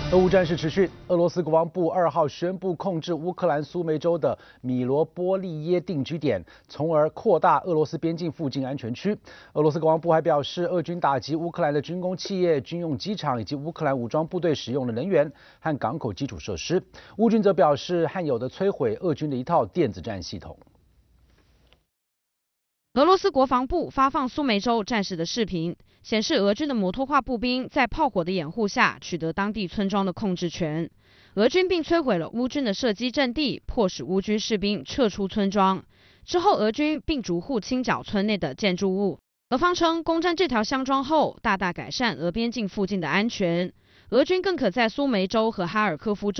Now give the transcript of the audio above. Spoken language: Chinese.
俄乌战事持续，俄罗斯国防部2号宣布控制乌克兰苏梅州的米罗波利耶定居点，从而扩大俄罗斯边境附近安全区。俄罗斯国防部还表示，俄军打击乌克兰的军工企业、军用机场以及乌克兰武装部队使用的能源和港口基础设施。乌军则表示，罕有的摧毁俄军的一套电子战系统。 俄罗斯国防部发放苏梅州战士的视频，显示俄军的摩托化步兵在炮火的掩护下取得当地村庄的控制权。俄军并摧毁了乌军的射击阵地，迫使乌军士兵撤出村庄。之后，俄军并逐户清剿村内的建筑物。俄方称，攻占这条乡庄后，大大改善俄边境附近的安全。俄军更可在苏梅州和哈尔科夫州